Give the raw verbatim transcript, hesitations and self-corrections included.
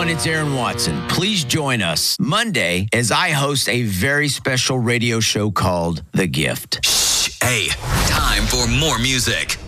everyone. It's Aaron Watson. Please join us Monday as I host a very special radio show called The Gift. Shh, hey, time for more music.